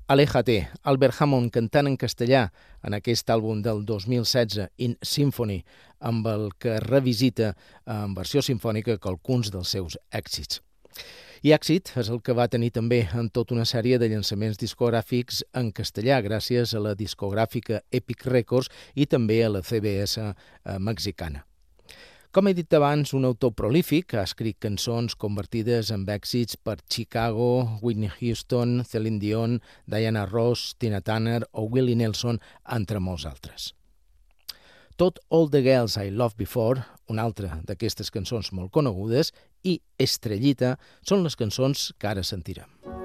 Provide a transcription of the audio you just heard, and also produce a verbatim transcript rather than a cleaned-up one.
Aléjate, Albert Hammond cantant en castellà en aquest àlbum del dos mil setze, In Symphony, amb el que revisita en versió simfònica alguns dels seus èxits. I èxit és el que va tenir també en tota una sèrie de llançaments discogràfics en castellà gràcies a la discogràfica Epic Records i també a la C B S mexicana. Com he dit abans, un autor prolífic, ha escrit cançons convertides en èxits per Chicago, Whitney Houston, Celine Dion, Diana Ross, Tina Turner o Willie Nelson, entre molts altres. Tot All the Girls I Loved Before, una altra d'aquestes cançons molt conegudes, i Estrellita són les cançons que ara sentirem.